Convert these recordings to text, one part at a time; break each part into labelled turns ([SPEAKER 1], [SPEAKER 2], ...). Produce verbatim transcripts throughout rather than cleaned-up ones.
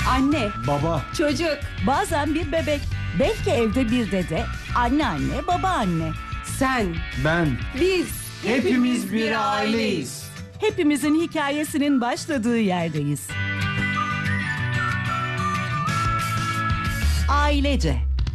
[SPEAKER 1] Anne,
[SPEAKER 2] Baba,
[SPEAKER 1] çocuk,
[SPEAKER 3] Bazen bir bebek, belki evde bir dede, anneanne, babaanne.
[SPEAKER 1] sen,
[SPEAKER 2] ben,
[SPEAKER 1] biz,
[SPEAKER 2] hepimiz bir aileyiz.
[SPEAKER 3] Hepimizin hikayesinin başladığı yerdeyiz. Ailece.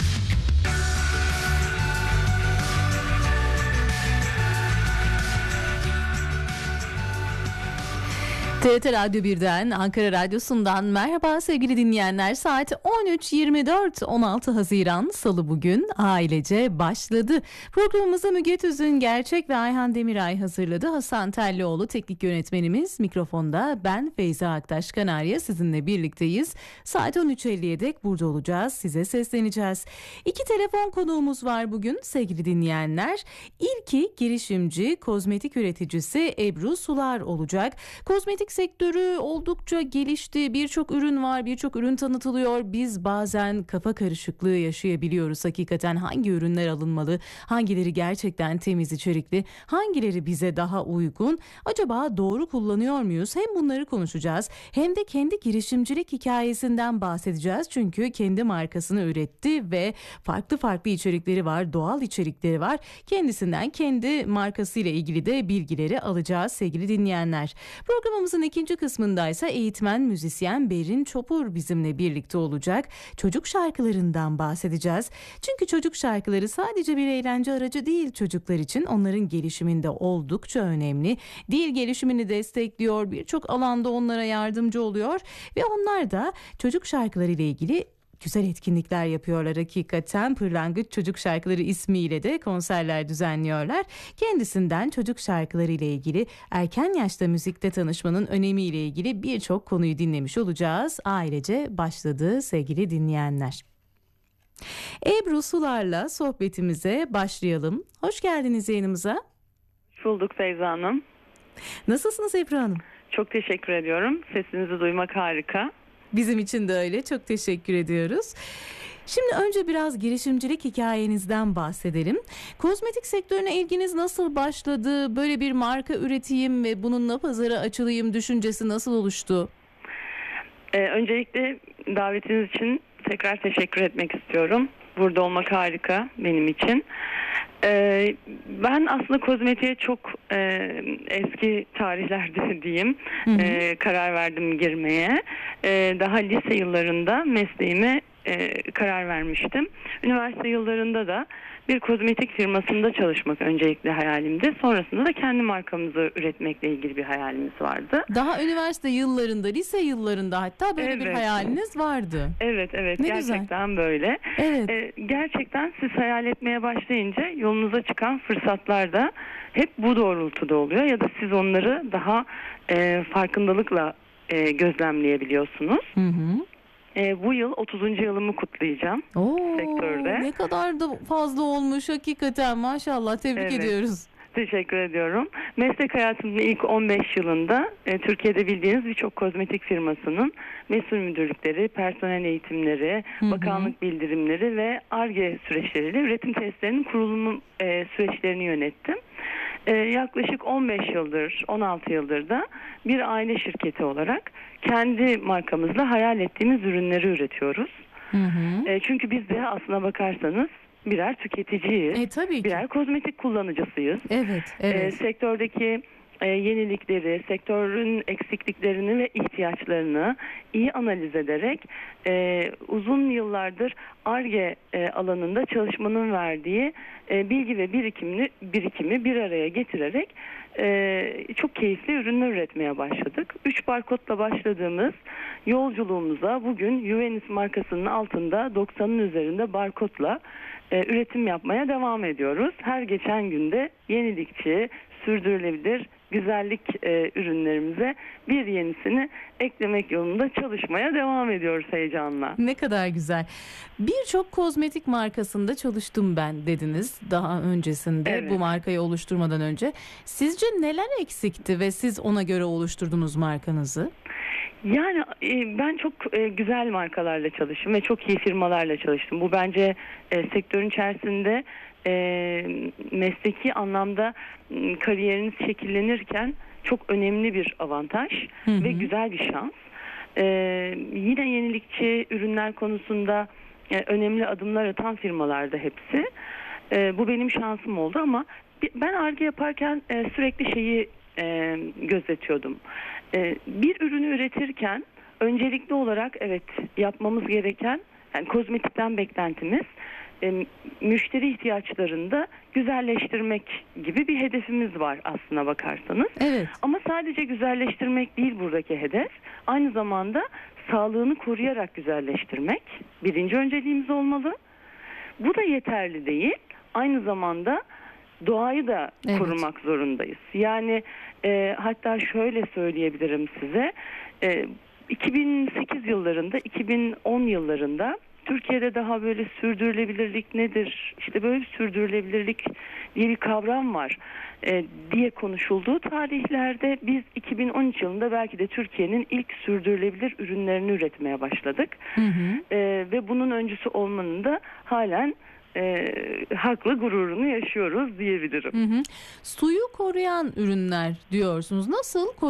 [SPEAKER 4] T R T Radyo birden, Ankara Radyosu'ndan merhaba sevgili dinleyenler. Saat on üç yirmi dört, on altı Haziran Salı bugün ailece başladı. Programımızı Müge Tüzün Gerçek ve Ayhan Demiray hazırladı. Hasan Tellioğlu teknik yönetmenimiz, mikrofonda ben Feyza Aktaş Kanarya sizinle birlikteyiz. Saat on üç elliye dek burada olacağız, size sesleneceğiz. İki telefon konuğumuz var bugün sevgili dinleyenler. İlki girişimci, kozmetik üreticisi Ebru Sular olacak. Kozmetik sektörü oldukça gelişti. Birçok ürün var, birçok ürün tanıtılıyor. Biz bazen kafa karışıklığı yaşayabiliyoruz. Hakikaten hangi ürünler alınmalı? Hangileri gerçekten temiz içerikli? Hangileri bize daha uygun? Acaba doğru kullanıyor muyuz? Hem bunları konuşacağız hem de kendi girişimcilik hikayesinden bahsedeceğiz. Çünkü kendi markasını üretti ve farklı farklı içerikleri var, doğal içerikleri var. Kendisinden kendi markasıyla ilgili de bilgileri alacağız sevgili dinleyenler. Programımızın ikinci kısmındaysa eğitmen müzisyen Berin Çopur bizimle birlikte olacak. Çocuk şarkılarından bahsedeceğiz. Çünkü çocuk şarkıları sadece bir eğlence aracı değil çocuklar için. Onların gelişiminde oldukça önemli. Dil gelişimini destekliyor, birçok alanda onlara yardımcı oluyor ve onlar da çocuk şarkıları ile ilgili güzel etkinlikler yapıyorlar hakikaten. Pırlangıç Çocuk Şarkıları ismiyle de konserler düzenliyorlar. Kendisinden çocuk şarkıları ile ilgili, erken yaşta müzikte tanışmanın önemiyle ilgili birçok konuyu dinlemiş olacağız. Ailece başladı sevgili dinleyenler. Ebru Sular'la sohbetimize başlayalım. Hoş geldiniz yayınımıza.
[SPEAKER 5] Hoş bulduk Feyza Hanım.
[SPEAKER 4] Nasılsınız Ebru Hanım?
[SPEAKER 5] Çok teşekkür ediyorum. Sesinizi duymak harika.
[SPEAKER 4] Bizim için de öyle. Çok teşekkür ediyoruz. Şimdi önce biraz girişimcilik hikayenizden bahsedelim. Kozmetik sektörüne ilginiz nasıl başladı? Böyle bir marka üreteyim ve bununla pazara açılayım düşüncesi nasıl oluştu?
[SPEAKER 5] Ee, öncelikle davetiniz için tekrar teşekkür etmek istiyorum. Burada olmak harika benim için. Ee, ben aslında kozmetiğe çok e, eski tarihlerde diyeyim e, karar verdim girmeye. E, daha lise yıllarında mesleğime e, karar vermiştim. Üniversite yıllarında da bir kozmetik firmasında çalışmak öncelikle hayalimdi. Sonrasında da kendi markamızı üretmekle ilgili bir hayalimiz vardı.
[SPEAKER 4] Daha üniversite yıllarında, lise yıllarında hatta böyle
[SPEAKER 5] Evet.
[SPEAKER 4] bir hayaliniz vardı.
[SPEAKER 5] Evet, evet.
[SPEAKER 4] Ne
[SPEAKER 5] gerçekten
[SPEAKER 4] güzel.
[SPEAKER 5] böyle.
[SPEAKER 4] Evet.
[SPEAKER 5] Ee, gerçekten siz hayal etmeye başlayınca yolunuza çıkan fırsatlar da hep bu doğrultuda oluyor ya da siz onları daha e, farkındalıkla e, gözlemleyebiliyorsunuz.
[SPEAKER 4] Hı hı.
[SPEAKER 5] E, bu yıl otuzuncu yılımı kutlayacağım
[SPEAKER 4] Oo,
[SPEAKER 5] sektörde.
[SPEAKER 4] ne kadar da fazla olmuş hakikaten, maşallah, tebrik
[SPEAKER 5] Evet.
[SPEAKER 4] ediyoruz.
[SPEAKER 5] Teşekkür ediyorum. Meslek hayatımın ilk on beş yılında e, Türkiye'de bildiğiniz birçok kozmetik firmasının mesul müdürlükleri, personel eğitimleri,
[SPEAKER 4] Hı hı.
[SPEAKER 5] bakanlık bildirimleri ve Ar-Ge süreçleriyle üretim testlerinin kurulumu e, süreçlerini yönettim. E, yaklaşık on beş yıldır, on altı yıldır da bir aile şirketi olarak kendi markamızla hayal ettiğimiz ürünleri üretiyoruz.
[SPEAKER 4] Hı hı.
[SPEAKER 5] E, çünkü biz de aslına bakarsanız birer tüketiciyiz.
[SPEAKER 4] E, tabii ki.
[SPEAKER 5] Birer kozmetik kullanıcısıyız.
[SPEAKER 4] Evet, evet.
[SPEAKER 5] Ee, sektördeki e, yenilikleri, sektörün eksikliklerini ve ihtiyaçlarını iyi analiz ederek e, uzun yıllardır Ar-Ge e, alanında çalışmanın verdiği e, bilgi ve birikimini, birikimi bir araya getirerek e, çok keyifli ürünler üretmeye başladık. Üç barkodla başladığımız yolculuğumuza bugün Juvenis markasının altında doksanın üzerinde barkodla e, üretim yapmaya devam ediyoruz. Her geçen günde yenilikçi, sürdürülebilir güzellik e, ürünlerimize bir yenisini eklemek yolunda çalışmaya devam ediyoruz heyecanla.
[SPEAKER 4] Ne kadar güzel. Birçok kozmetik markasında çalıştım ben dediniz daha öncesinde,
[SPEAKER 5] Evet.
[SPEAKER 4] bu markayı oluşturmadan önce. Sizce neler eksikti ve siz ona göre oluşturdunuz markanızı?
[SPEAKER 5] Yani e, ben çok e, güzel markalarla çalıştım ve çok iyi firmalarla çalıştım. Bu bence e, sektörün içerisinde e, mesleki anlamda m, kariyeriniz şekillenirken çok önemli bir avantaj
[SPEAKER 4] Hı hı.
[SPEAKER 5] ve güzel bir şans. E, yine yenilikçi ürünler konusunda e, önemli adımlar atan firmalarda hepsi. E, bu benim şansım oldu ama ben Ar-Ge yaparken e, sürekli şeyi e, gözetiyordum. E, bir ürünü üretirken öncelikli olarak evet yapmamız gereken, yani kozmetikten beklentimiz e, müşteri ihtiyaçlarını da güzelleştirmek gibi bir hedefimiz var aslına bakarsanız.
[SPEAKER 4] Evet.
[SPEAKER 5] Ama sadece güzelleştirmek değil buradaki hedef. Aynı zamanda sağlığını koruyarak güzelleştirmek birinci önceliğimiz olmalı. Bu da yeterli değil. Aynı zamanda doğayı da
[SPEAKER 4] evet.
[SPEAKER 5] korumak zorundayız. Yani e, hatta şöyle söyleyebilirim size. E, iki bin sekiz yıllarında, iki bin on yıllarında Türkiye'de daha böyle sürdürülebilirlik nedir, İşte böyle sürdürülebilirlik diye bir kavram var e, diye konuşulduğu tarihlerde biz iki bin on üç yılında belki de Türkiye'nin ilk sürdürülebilir ürünlerini üretmeye başladık.
[SPEAKER 4] Hı hı.
[SPEAKER 5] E, ve bunun öncüsü olmanın da halen e, haklı gururunu yaşıyoruz diyebilirim.
[SPEAKER 4] Hı hı. Suyu koruyan ürünler diyorsunuz. Nasıl